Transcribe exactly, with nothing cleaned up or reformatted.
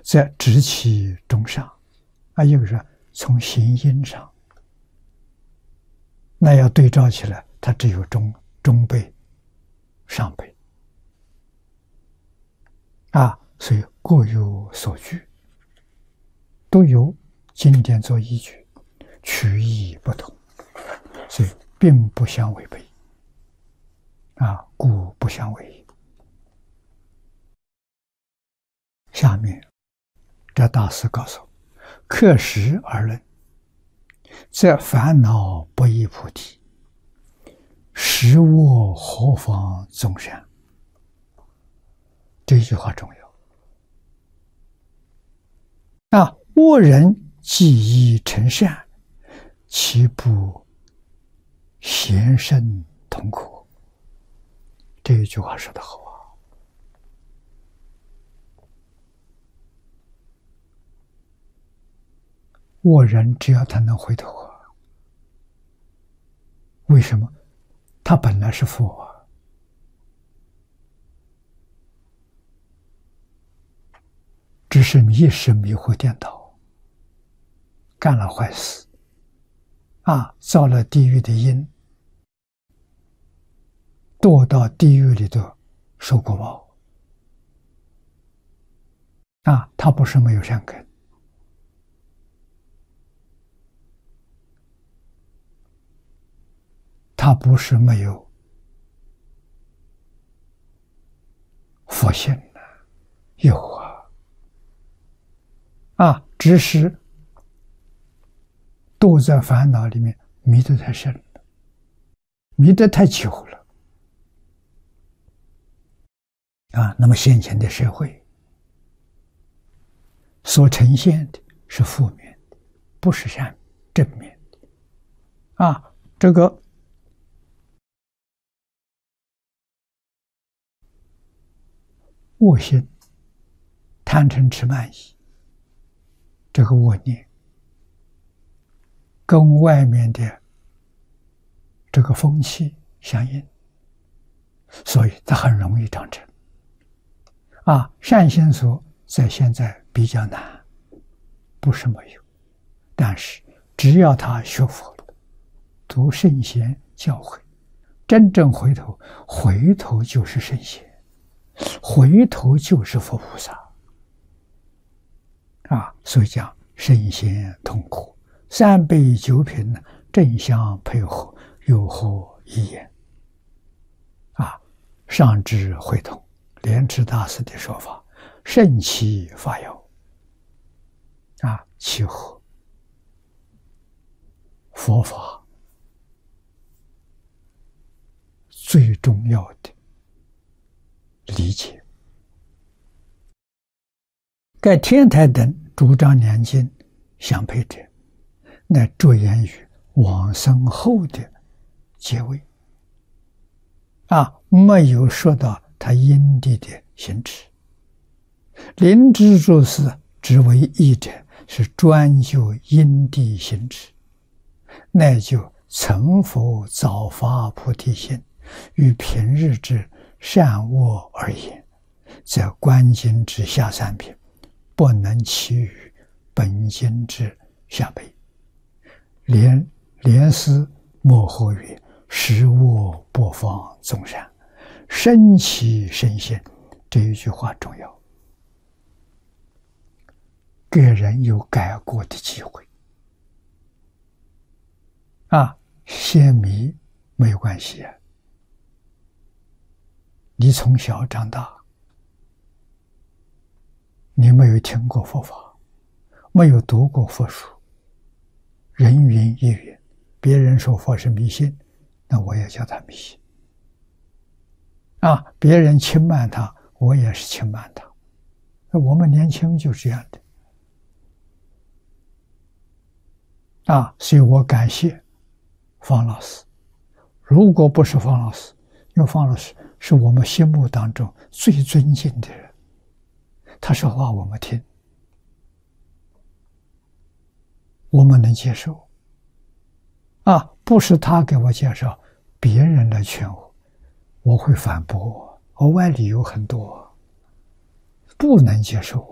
在直起中上，啊，一个是从行音上，那要对照起来，它只有中中辈、上辈，啊，所以各有所据，都有经典做依据，取义不同，所以并不相违背，啊，故不相违也。下面这大师告诉我，克实而论，则烦恼不异菩提，实我何妨众善？这句话重要。啊，恶人既已成善，岂不贤圣同苦？这一句话说得好啊！恶人只要他能回头啊，为什么？他本来是佛啊，只是一时迷惑颠倒，干了坏事，啊，造了地狱的因，堕到地狱里头受果报，啊，他不是没有善根。他不是没有佛性的，有啊，啊，只是堕在烦恼里面，迷得太深了，迷得太久了，啊，那么现前的社会所呈现的是负面的，不是善正面的，啊，这个。恶心、贪嗔痴慢疑，这个恶念跟外面的这个风气相应，所以它很容易长成。啊，善心所在现在比较难，不是没有，但是只要他学佛了，读圣贤教诲，真正回头，回头就是圣贤。回头就是佛菩萨啊，所以讲圣贤同苦，三杯九品呢，正相配合，有何异言？啊，上至会同莲池大师的说法，圣其法要啊，契合佛法最重要的理解。盖天台等主张两经相配者，乃着眼于往生后的结位，啊，没有说到他因地的行持。灵芝注释之为义者，是专就因地行持，乃就成佛早发菩提心，与平日之善恶而言，则观经之下三品不能其余本经之下辈。连连思莫后曰：实我不妨众善，生其身心。这一句话重要，给人有改过的机会。啊，先迷没有关系啊。你从小长大，你没有听过佛法，没有读过佛书，人云亦云，别人说佛是迷信，那我也叫他迷信。啊，别人轻慢他，我也是轻慢他。我们年轻就这样的。啊，所以我感谢方老师。如果不是方老师，因为方老师是我们心目当中最尊敬的人，他说话我们听，我们能接受。啊，不是他给我介绍，别人来劝我，我会反驳，额外理由很多，不能接受。